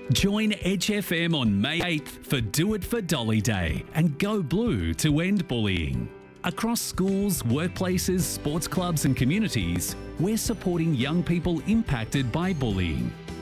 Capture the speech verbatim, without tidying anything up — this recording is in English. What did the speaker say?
Join Edge F M on May eighth for Do It for Dolly Day and go blue to end bullying. Across schools, workplaces, sports clubs and communities, we're supporting young people impacted by bullying.